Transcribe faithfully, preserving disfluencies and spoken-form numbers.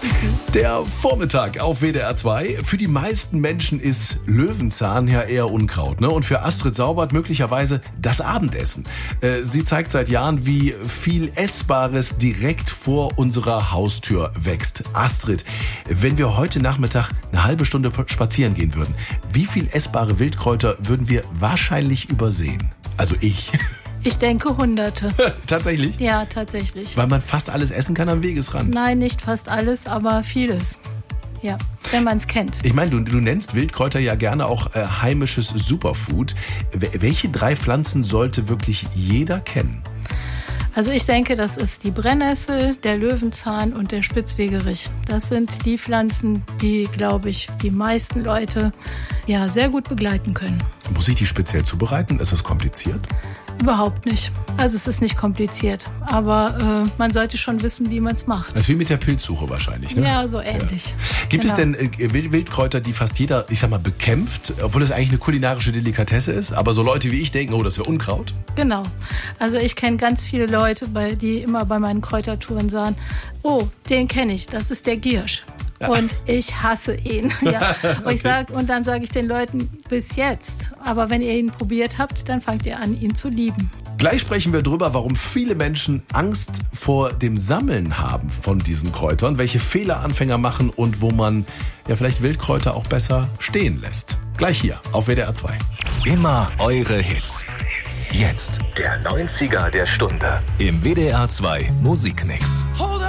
Der Vormittag auf W D R zwei. Für die meisten Menschen ist Löwenzahn ja eher Unkraut, ne? Und für Astrid Saubert möglicherweise das Abendessen. Äh, sie zeigt seit Jahren, wie viel Essbares direkt vor unserer Haustür wächst. Astrid, wenn wir heute Nachmittag eine halbe Stunde spazieren gehen würden, wie viel essbare Wildkräuter würden wir wahrscheinlich übersehen? Also ich. Ich denke Hunderte. Tatsächlich? Ja, tatsächlich. Weil man fast alles essen kann am Wegesrand. Nein, nicht fast alles, aber vieles. Ja, wenn man es kennt. Ich meine, du, du nennst Wildkräuter ja gerne auch äh, heimisches Superfood. W- welche drei Pflanzen sollte wirklich jeder kennen? Also ich denke, das ist die Brennnessel, der Löwenzahn und der Spitzwegerich. Das sind die Pflanzen, die, glaube ich, die meisten Leute ja sehr gut begleiten können. Muss ich die speziell zubereiten? Ist das kompliziert? Überhaupt nicht. Also es ist nicht kompliziert, aber äh, man sollte schon wissen, wie man es macht. Das ist wie mit der Pilzsuche wahrscheinlich, ne? Ja, so ähnlich. Ja. Gibt Genau. es denn äh, Wild- Wildkräuter, die fast jeder, ich sag mal, bekämpft, obwohl es eigentlich eine kulinarische Delikatesse ist, aber so Leute wie ich denken, oh, das wäre Unkraut? Genau. Also ich kenne ganz viele Leute, bei, die immer bei meinen Kräutertouren sagen, oh, den kenne ich, das ist der Giersch. Ja. Und ich hasse ihn. Ja. Und, ich sag, und dann sage ich den Leuten, bis jetzt. Aber wenn ihr ihn probiert habt, dann fangt ihr an, ihn zu lieben. Gleich sprechen wir drüber, warum viele Menschen Angst vor dem Sammeln haben von diesen Kräutern, welche Fehler Anfänger machen und wo man ja vielleicht Wildkräuter auch besser stehen lässt. Gleich hier auf W D R zwei. Immer eure Hits. Jetzt der neunziger der Stunde im W D R zwei Musikmix.